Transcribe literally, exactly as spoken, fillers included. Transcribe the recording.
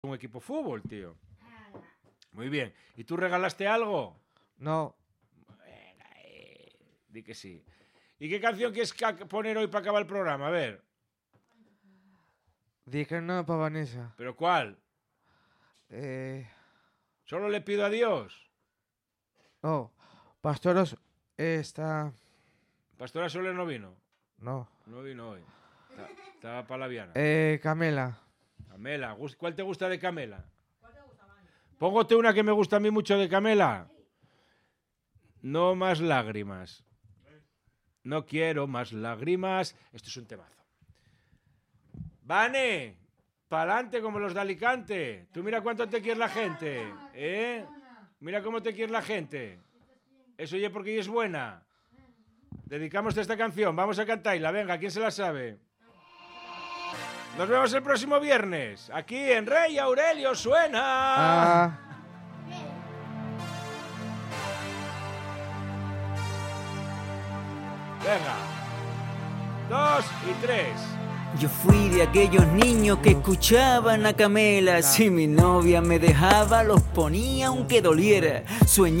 un equipo de fútbol, tío. Muy bien. ¿Y tú regalaste algo? No. Venga, eh, di que sí. ¿Y qué canción quieres poner hoy para acabar el programa? A ver. Di que no para Vanessa. ¿Pero cuál? Eh... ¿Solo le pido a Dios? No. Pastoros está... ¿Pastora Soler no vino? No. No vino hoy. Estaba para la Viana. Eh, Camela. Camela. ¿Cuál te gusta de Camela? Póngote una que me gusta a mí mucho de Camela. No más lágrimas. No quiero más lágrimas. Esto es un temazo. Vane, pa'lante como los de Alicante. Tú mira cuánto te quiere la gente. ¿Eh? Mira cómo te quiere la gente. Eso ya porque ella es buena. Dedicamos esta canción. Vamos a cantarla. Venga, ¿quién se la sabe? Nos vemos el próximo viernes. Aquí en Rey Aurelio Suena. Ah. Venga. Dos y tres. Yo fui de aquellos niños que escuchaban a Camela. Si mi novia me dejaba, los ponía aunque doliera. Sueñé